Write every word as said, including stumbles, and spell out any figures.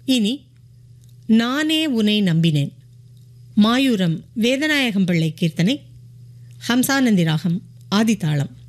இனி நானே உனை நம்பினேன். மாயூரம் வேதநாயகம் பிள்ளை கீர்த்தனை. ஹம்சானந்தி ராகம் ஆதிதாளம்.